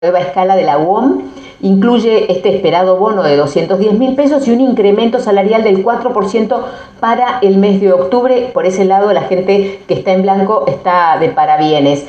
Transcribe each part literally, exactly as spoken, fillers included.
nueva escala de la U O M incluye este esperado bono de doscientos diez mil pesos y un incremento salarial del cuatro por ciento para el mes de octubre. Por ese lado, la gente que está en blanco está de parabienes.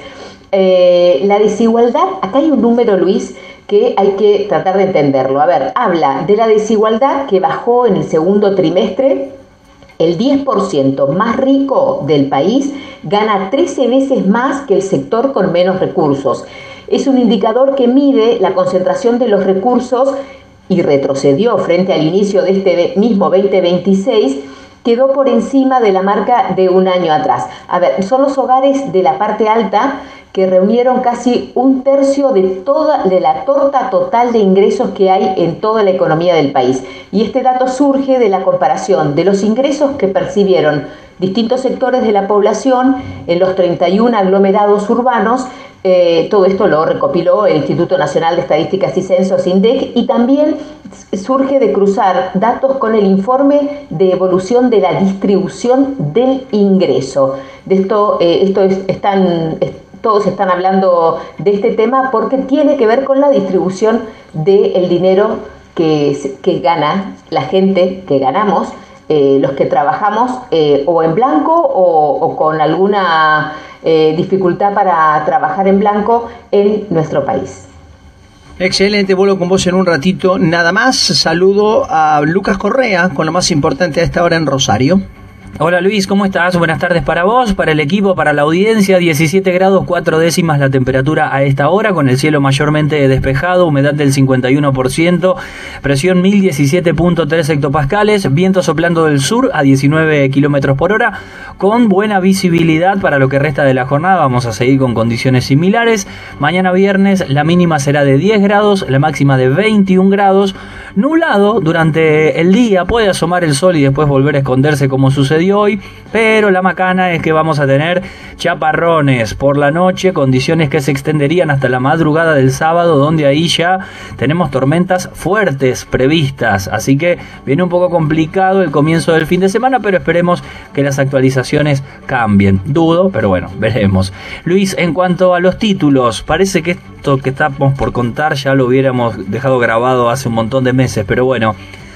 Eh, la desigualdad, acá hay un número, Luis, que hay que tratar de entenderlo. A ver, habla de la desigualdad que bajó en el segundo trimestre. El diez por ciento más rico del país gana trece veces más que el sector con menos recursos. Es un indicador que mide la concentración de los recursos y retrocedió frente al inicio de este mismo veinte veintiséis, quedó por encima de la marca de un año atrás. A ver, son los hogares de la parte alta que reunieron casi un tercio de toda de la torta total de ingresos que hay en toda la economía del país. Y este dato surge de la comparación de los ingresos que percibieron distintos sectores de la población en los treinta y uno aglomerados urbanos. Eh, todo esto lo recopiló el Instituto Nacional de Estadísticas y Censos, INDEC, y también surge de cruzar datos con el informe de evolución de la distribución del ingreso. De esto, eh, esto es, están, es, todos están hablando de este tema porque tiene que ver con la distribución del dinero que, que gana la gente, que ganamos, eh, los que trabajamos eh, o en blanco o, o con alguna eh, dificultad para trabajar en blanco en nuestro país. Excelente, vuelvo con vos en un ratito. Nada más, saludo a Lucas Correa con lo más importante a esta hora en Rosario. Hola Luis, ¿cómo estás? Buenas tardes para vos, para el equipo, para la audiencia. diecisiete grados cuatro décimas la temperatura a esta hora, con el cielo mayormente despejado, humedad del cincuenta y uno por ciento, presión mil diecisiete punto tres hectopascales, viento soplando del sur a diecinueve kilómetros por hora, con buena visibilidad para lo que resta de la jornada. Vamos a seguir con condiciones similares. Mañana viernes la mínima será de diez grados, la máxima de veintiún grados, nublado durante el día, puede asomar el sol y después volver a esconderse como sucedió hoy, pero la macana es que vamos a tener chaparrones por la noche, condiciones que se extenderían hasta la madrugada del sábado, donde ahí ya tenemos tormentas fuertes previstas, así que viene un poco complicado el comienzo del fin de semana, pero esperemos que las actualizaciones cambien. Dudo, pero bueno, veremos. Luis, en cuanto a los títulos, parece que esto que estamos por contar ya lo hubiéramos dejado grabado hace un montón de meses, pero bueno,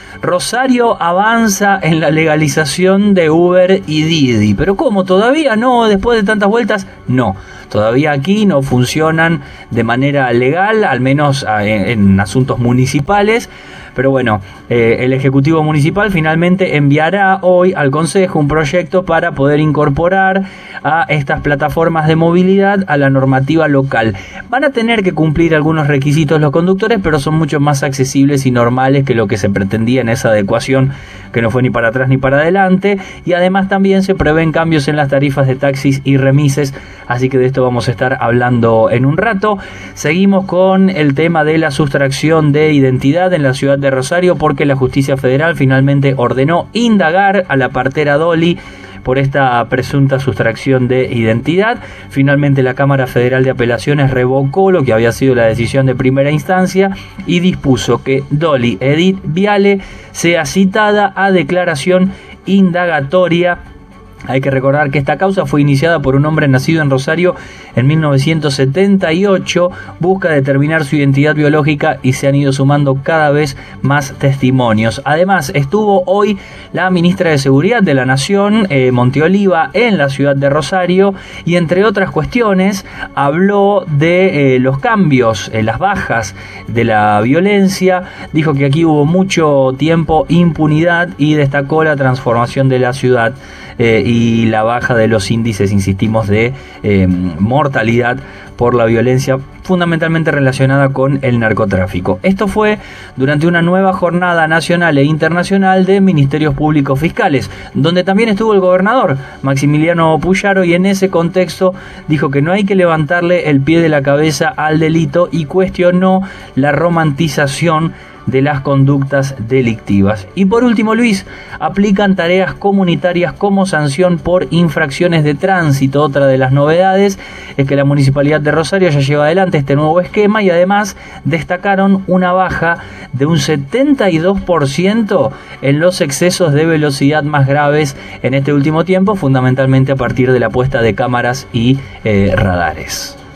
Rosario avanza en la legalización de Uber y Didi. ¿Pero cómo? ¿Todavía no? ¿Después de tantas vueltas? No. Todavía aquí no funcionan de manera legal, al menos en, en asuntos municipales. Pero bueno, eh, el Ejecutivo Municipal finalmente enviará hoy al Consejo un proyecto para poder incorporar a estas plataformas de movilidad a la normativa local. Van a tener que cumplir algunos requisitos los conductores, pero son mucho más accesibles y normales que lo que se pretendía en esa adecuación, que no fue ni para atrás ni para adelante. Y además también se prevén cambios en las tarifas de taxis y remises, así que de esto vamos a estar hablando en un rato. Seguimos con el tema de la sustracción de identidad en la ciudad de Rosario, porque la Justicia Federal finalmente ordenó indagar a la partera Dolly por esta presunta sustracción de identidad. Finalmente la Cámara Federal de Apelaciones revocó lo que había sido la decisión de primera instancia y dispuso que Dolly Edith Viale sea citada a declaración indagatoria. Hay que recordar que esta causa fue iniciada por un hombre nacido en Rosario en mil novecientos setenta y ocho, busca determinar su identidad biológica y se han ido sumando cada vez más testimonios. Además, estuvo hoy la ministra de Seguridad de la Nación, eh, Monteoliva, en la ciudad de Rosario y entre otras cuestiones habló de eh, los cambios, eh, las bajas de la violencia, dijo que aquí hubo mucho tiempo impunidad y destacó la transformación de la ciudad Eh, y la baja de los índices, insistimos, de eh, mortalidad por la violencia fundamentalmente relacionada con el narcotráfico. Esto fue durante una nueva jornada nacional e internacional de ministerios públicos fiscales, donde también estuvo el gobernador Maximiliano Puyaro, y en ese contexto dijo que no hay que levantarle el pie de la cabeza al delito y cuestionó la romantización de las conductas delictivas. Y por último, Luis, aplican tareas comunitarias como sanción por infracciones de tránsito. Otra de las novedades es que la Municipalidad de Rosario ya lleva adelante este nuevo esquema y además destacaron una baja de un setenta y dos por ciento en los excesos de velocidad más graves en este último tiempo, fundamentalmente a partir de la puesta de cámaras y eh, radares.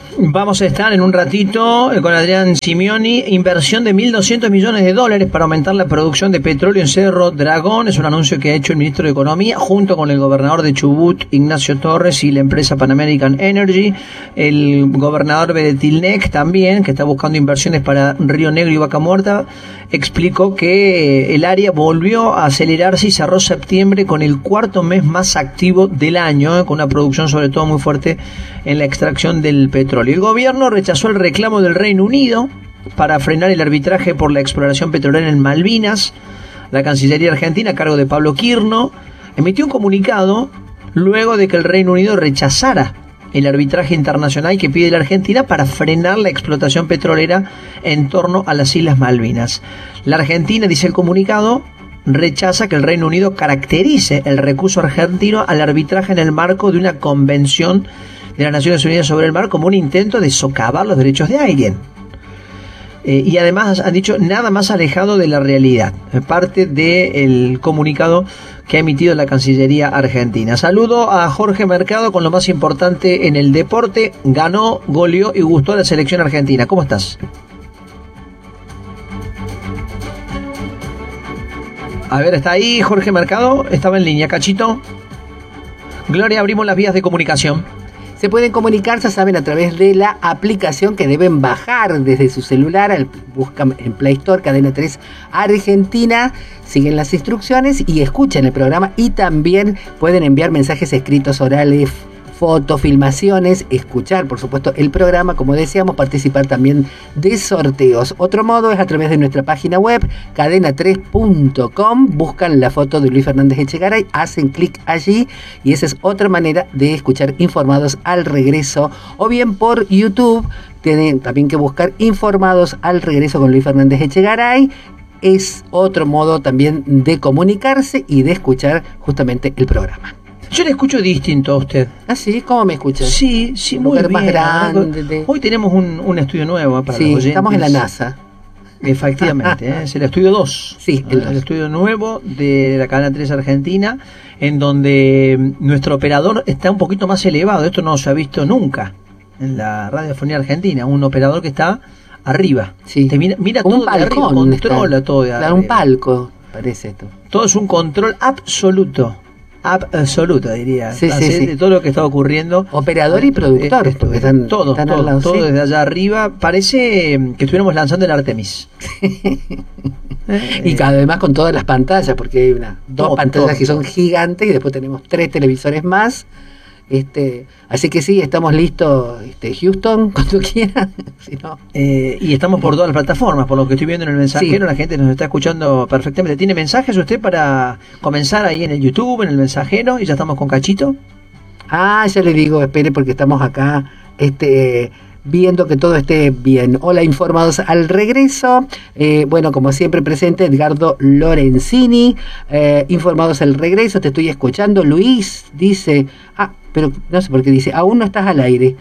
Vamos a estar en un ratito con Adrián Simeoni. Inversión de mil doscientos millones de dólares para aumentar la producción de petróleo en Cerro Dragón. Es un anuncio que ha hecho el ministro de Economía junto con el gobernador de Chubut, Ignacio Torres, y la empresa Pan American Energy. El gobernador Beretilnec también, que está buscando inversiones para Río Negro y Vaca Muerta, explicó que el área volvió a acelerarse y cerró septiembre con el cuarto mes más activo del año, eh, con una producción sobre todo muy fuerte en la extracción del petróleo. El gobierno rechazó el reclamo del Reino Unido para frenar el arbitraje por la exploración petrolera en Malvinas. La Cancillería Argentina, a cargo de Pablo Quirno, emitió un comunicado luego de que el Reino Unido rechazara el arbitraje internacional que pide la Argentina para frenar la explotación petrolera en torno a las Islas Malvinas. La Argentina, dice el comunicado, rechaza que el Reino Unido caracterice el recurso argentino al arbitraje en el marco de una convención de las Naciones Unidas sobre el mar como un intento de socavar los derechos de alguien. Eh, y además han dicho nada más alejado de la realidad. Parte del comunicado que ha emitido la Cancillería Argentina. Saludo a Jorge Mercado con lo más importante en el deporte. Ganó, goleó y gustó la selección argentina. ¿Cómo estás? A ver, ¿está ahí Jorge Mercado? Estaba en línea. Cachito. Gloria, abrimos las vías de comunicación. Se pueden comunicar, ya saben, a través de la aplicación que deben bajar desde su celular. Buscan en Play Store Cadena tres Argentina, siguen las instrucciones y escuchan el programa. Y también pueden enviar mensajes escritos, orales, fotos, filmaciones, escuchar, por supuesto, el programa, como decíamos, participar también de sorteos. Otro modo es a través de nuestra página web, cadena tres punto com, buscan la foto de Luis Fernández Echegaray, hacen clic allí y esa es otra manera de escuchar Informados al Regreso, o bien por YouTube, tienen también que buscar Informados al Regreso con Luis Fernández Echegaray. Es otro modo también de comunicarse y de escuchar justamente el programa. Yo le escucho distinto a usted. ¿Ah, sí? ¿Cómo me escuchas? Sí, sí, muy bien. Más grande. De... Hoy tenemos un, un estudio nuevo para sí, los oyentes. Estamos en la NASA. Efectivamente, ¿eh? Es el estudio dos. Sí, el, el estudio nuevo de la Cadena tres Argentina, en donde nuestro operador está un poquito más elevado. Esto no se ha visto nunca en la radiofonía argentina. Un operador que está arriba. Sí. Te mira mira todo un balcón, de arriba, controla está. todo de arriba. Claro, un palco, parece esto. Todo es un control absoluto. Absoluta, diría. Sí, sí, sí. De todo lo que está ocurriendo. Operador y productor. Esto, esto, están, todo, están todo, lado, todo sí. Desde allá arriba. Parece que estuviéramos lanzando el Artemis. Y cada vez más con todas las pantallas, porque hay una, dos todo, pantallas todo. que son gigantes y después tenemos tres televisores más. Este, así que sí, estamos listos, este, Houston, cuando quieran. Si no. eh, y estamos por todas las plataformas, por lo que estoy viendo en el mensajero, sí. La gente nos está escuchando perfectamente. ¿Tiene mensajes usted para comenzar ahí en el YouTube, en el mensajero? Y ya estamos con Cachito. Ah, ya le digo, espere, porque estamos acá este, viendo que todo esté bien. Hola, Informados al Regreso. Eh, bueno, como siempre presente, Edgardo Lorenzini. Eh, Informados al Regreso, te estoy escuchando. Luis dice... Ah, pero no sé por qué dice, aún no estás al aire.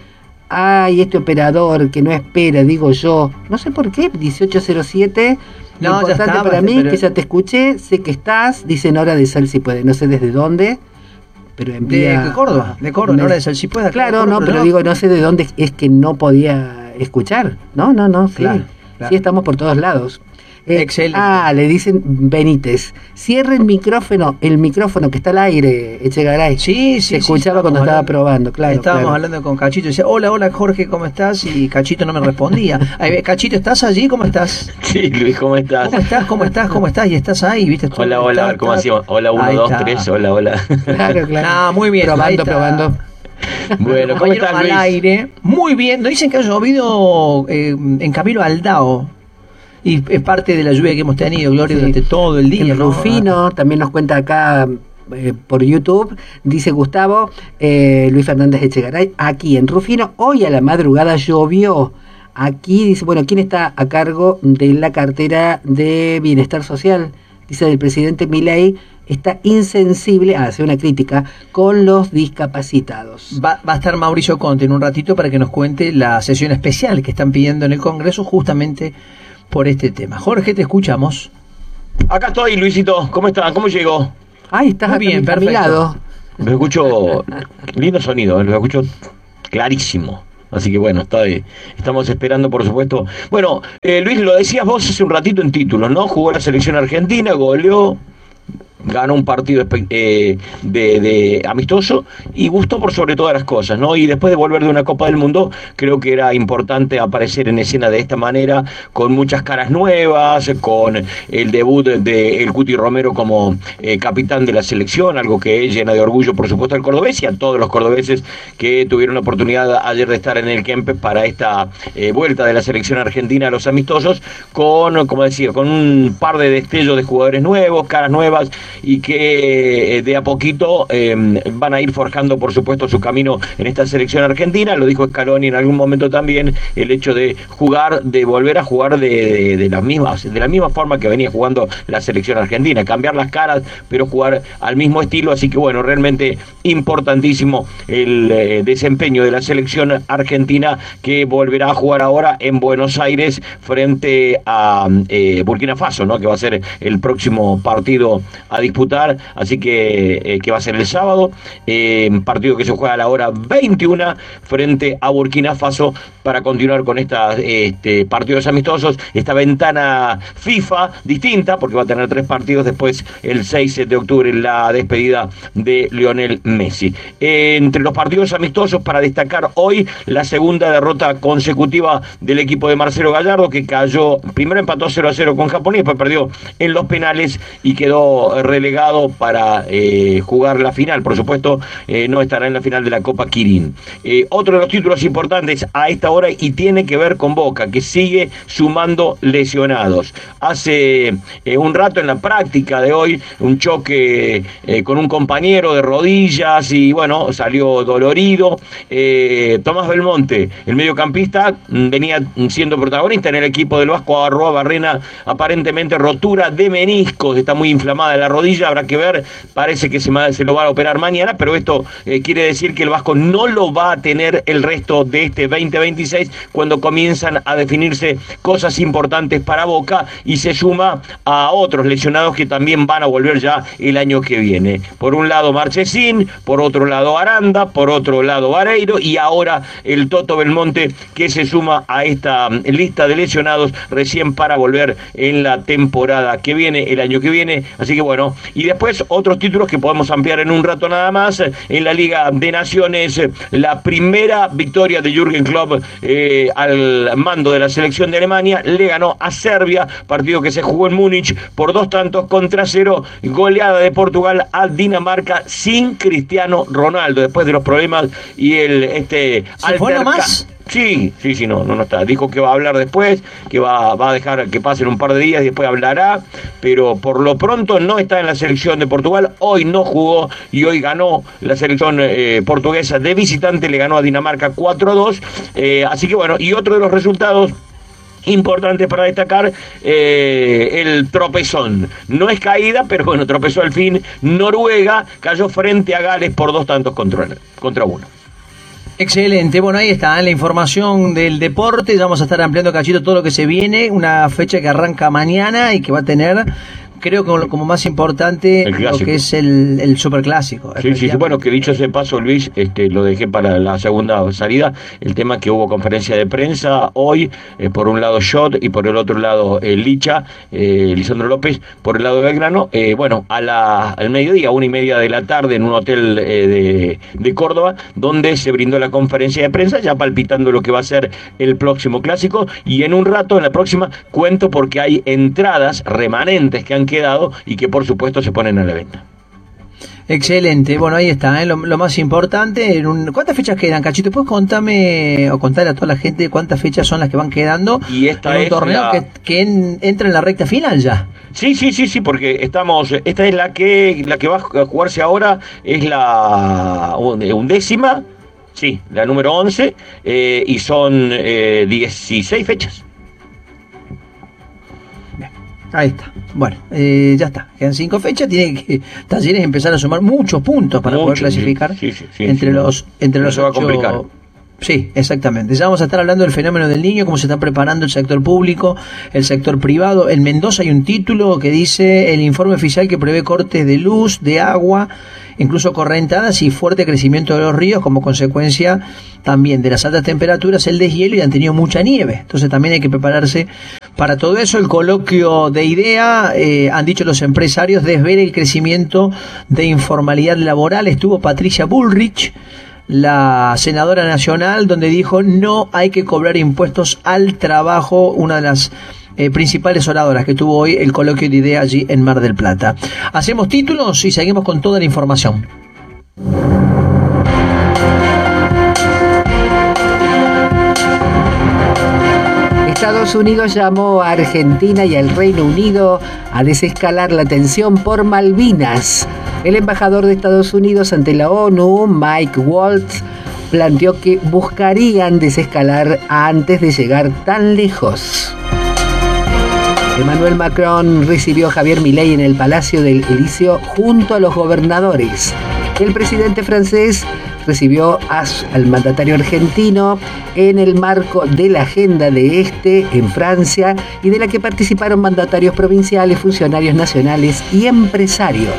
Ay, este operador que no espera, digo yo. No sé por qué, dieciocho cero siete. Lo no, importante ya está, para mí pero... que ya te escuché, sé que estás, dicen hora de Sal si puede, no sé desde dónde, pero envía... De Córdoba, de Córdoba, me... hora de Sal si puede. Claro, no, pero no. digo, no sé de dónde es que no podía escuchar. No, no, no, sí. Claro, claro. Sí, estamos por todos lados. Eh, Excelente. Ah, le dicen Benítez. Cierre el micrófono, el micrófono que está al aire, Echegaray. Sí, sí. Se escuchaba sí, cuando estaba hablando, probando, claro. Estábamos claro. hablando con Cachito y decía, hola, hola Jorge, ¿cómo estás? Y Cachito no me respondía. Ahí, Cachito, ¿estás allí? ¿Cómo estás? Sí, Luis, ¿cómo estás? ¿Cómo estás? ¿Cómo estás? ¿Cómo estás? Y estás ahí, ¿viste? Todo, hola, hola, está, ¿cómo hacíamos? Hola, uno, dos, tres, hola, hola. Claro, claro. Ah, muy bien. Probando, probando. Bueno, ¿cómo estás, al Luis? aire. Muy bien. Nos dicen que ha llovido eh, en Camilo Aldao. Y es parte de la lluvia que hemos tenido, Gloria, sí. Durante todo el día. En ¿no? Rufino, también nos cuenta acá eh, por YouTube, dice Gustavo, eh, Luis Fernández Echegaray, aquí en Rufino, hoy a la madrugada llovió. Aquí dice, bueno, ¿quién está a cargo de la cartera de Bienestar Social? Dice, del presidente Milei, está insensible, ah, hace una crítica, con los discapacitados. Va, va a estar Mauricio Conte en un ratito para que nos cuente la sesión especial que están pidiendo en el Congreso justamente por este tema. Jorge, te escuchamos. Acá estoy, Luisito. ¿Cómo están? ¿Cómo llegó? Ay, estás muy bien, a mi lado. Lo escucho, lindo sonido, lo escucho clarísimo. Así que bueno, está de, estamos esperando, por supuesto. Bueno, eh, Luis, lo decías vos hace un ratito en títulos, ¿no? Jugó la selección argentina, goleó, ganó un partido eh, de, de amistoso y gustó por sobre todas las cosas, ¿no? Y después de volver de una Copa del Mundo, creo que era importante aparecer en escena de esta manera, con muchas caras nuevas, con el debut de El Cuti Romero como eh, capitán de la selección, algo que llena de orgullo, por supuesto, al cordobés y a todos los cordobeses que tuvieron la oportunidad ayer de estar en el Kempes para esta eh, vuelta de la selección argentina a los amistosos, con, como decía, con un par de destellos de jugadores nuevos, caras nuevas, y que eh, de a poquito eh, van a ir forjando, por supuesto, su camino en esta selección argentina. Lo dijo Scaloni en algún momento también, el hecho de jugar, de volver a jugar de, de, de las mismas, de la misma forma que venía jugando la selección argentina, cambiar las caras, pero jugar al mismo estilo. Así que bueno, realmente importantísimo el eh, desempeño de la selección argentina, que volverá a jugar ahora en Buenos Aires frente a eh, Burkina Faso, ¿no? Que va a ser el próximo partido a disputar, así que, eh, que va a ser el sábado, eh, partido que se juega a la hora veintiuna frente a Burkina Faso, para continuar con estos este, partidos amistosos, esta ventana FIFA distinta, porque va a tener tres partidos, después el seis de octubre la despedida de Lionel Messi. Eh, entre los partidos amistosos, para destacar hoy la segunda derrota consecutiva del equipo de Marcelo Gallardo, que cayó, primero empató cero a cero con Japón y después perdió en los penales y quedó relegado para eh, jugar la final. Por supuesto, eh, no estará en la final de la Copa Quirín. Eh, otro de los títulos importantes a esta hora, y tiene que ver con Boca, que sigue sumando lesionados. Hace eh, un rato, en la práctica de hoy, un choque eh, con un compañero de rodillas y bueno, salió dolorido. Eh, Tomás Belmonte, el mediocampista, venía siendo protagonista en el equipo del Vasco Arroa Barrena, aparentemente rotura de meniscos, está muy inflamada la rodilla, habrá que ver, parece que se, se lo va a operar mañana, pero esto eh, quiere decir que el Vasco no lo va a tener el resto de este veinte veintiséis, cuando comienzan a definirse cosas importantes para Boca, y se suma a otros lesionados que también van a volver ya el año que viene. Por un lado Marchesín, por otro lado Aranda, por otro lado Vareiro, y ahora el Toto Belmonte, que se suma a esta lista de lesionados recién para volver en la temporada que viene, el año que viene. Así que bueno, y después otros títulos que podemos ampliar en un rato nada más. En la Liga de Naciones, la primera victoria de Jürgen Klopp eh, al mando de la selección de Alemania, le ganó a Serbia, partido que se jugó en Múnich por dos tantos contra cero. Goleada de Portugal a Dinamarca sin Cristiano Ronaldo, después de los problemas y el este ¿Se fue nomás? Sí, sí, sí, no, no, no está. Dijo que va a hablar después, que va, va a dejar que pasen un par de días y después hablará, pero por lo pronto no está en la selección de Portugal. Hoy no jugó y hoy ganó la selección eh, portuguesa de visitante, le ganó a Dinamarca cuatro a dos. Eh, así que bueno, y otro de los resultados importante para destacar, eh, el tropezón. No es caída, pero bueno, tropezó al fin. Noruega cayó frente a Gales por dos tantos contra, contra uno. Excelente, bueno, ahí está, ¿eh? La información del deporte. Ya vamos a estar ampliando cachito todo lo que se viene, una fecha que arranca mañana y que va a tener, creo que como más importante, lo que es el, el superclásico. Sí, sí, sí, bueno, que dicho ese paso, Luis, este, lo dejé para la segunda salida, el tema que hubo conferencia de prensa hoy, eh, por un lado Schott y por el otro lado eh, Licha, eh, Lisandro López, por el lado de Belgrano, eh, bueno, a la, al mediodía, una y media de la tarde, en un hotel eh, de, de Córdoba, donde se brindó la conferencia de prensa, ya palpitando lo que va a ser el próximo clásico, y en un rato, en la próxima, cuento porque hay entradas remanentes que han quedado y que por supuesto se ponen a la venta. Excelente, bueno, ahí está, ¿eh? lo, lo más importante. En un, ¿cuántas fechas quedan, Cachito? ¿Puedes contarme o contarle a toda la gente cuántas fechas son las que van quedando y esta en un es torneo la... que, que en, entra en la recta final ya? Sí, sí, sí, sí, porque estamos, esta es la que la que va a jugarse ahora, es la undécima, sí, la número once, eh, y son eh, dieciséis fechas. Ahí está. Bueno, eh, ya está. Quedan cinco fechas. Tiene que Talleres empezar a sumar muchos puntos para Mucho, poder clasificar sí, sí, sí, entre sí, los entre no los se va a complicar. Sí, exactamente. Ya vamos a estar hablando del fenómeno del Niño, cómo se está preparando el sector público, el sector privado. En Mendoza hay un título que dice el informe oficial que prevé cortes de luz, de agua, incluso correntadas y fuerte crecimiento de los ríos como consecuencia también de las altas temperaturas, el deshielo y han tenido mucha nieve. Entonces también hay que prepararse para todo eso. El coloquio de IDEA, eh, han dicho los empresarios, desvela el crecimiento de informalidad laboral. Estuvo Patricia Bullrich, la senadora nacional, donde dijo no hay que cobrar impuestos al trabajo, una de las eh, principales oradoras que tuvo hoy el coloquio de IDEA allí en Mar del Plata. Hacemos títulos y seguimos con toda la información. Estados Unidos llamó a Argentina y al Reino Unido a desescalar la tensión por Malvinas. El embajador de Estados Unidos ante la ONU, Mike Waltz, planteó que buscarían desescalar antes de llegar tan lejos. Emmanuel Macron recibió a Javier Milei en el Palacio del Elíseo junto a los gobernadores. El presidente francés recibió a, al mandatario argentino en el marco de la Agenda de Este en Francia y de la que participaron mandatarios provinciales, funcionarios nacionales y empresarios.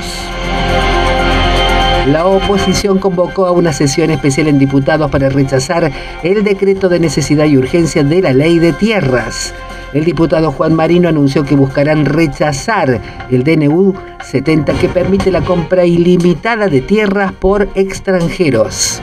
La oposición convocó a una sesión especial en diputados para rechazar el decreto de necesidad y urgencia de la ley de tierras. El diputado Juan Marino anunció que buscarán rechazar el D N U setenta que permite la compra ilimitada de tierras por extranjeros.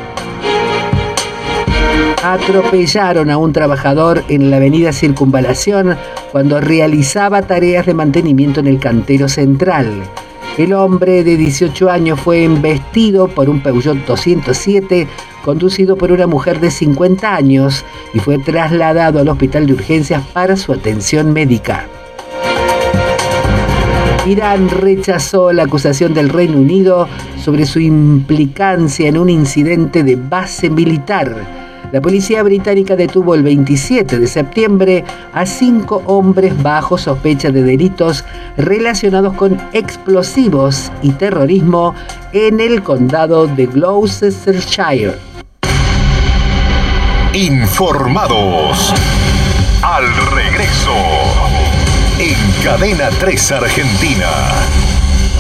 Atropellaron a un trabajador en la avenida Circunvalación cuando realizaba tareas de mantenimiento en el cantero central. El hombre de dieciocho años fue embestido por un Peugeot doscientos siete conducido por una mujer de cincuenta años y fue trasladado al hospital de urgencias para su atención médica. Irán rechazó la acusación del Reino Unido sobre su implicancia en un incidente de base militar. La policía británica detuvo el veintisiete de septiembre a cinco hombres bajo sospecha de delitos relacionados con explosivos y terrorismo en el condado de Gloucestershire. Informados. Al regreso. En Cadena tres Argentina.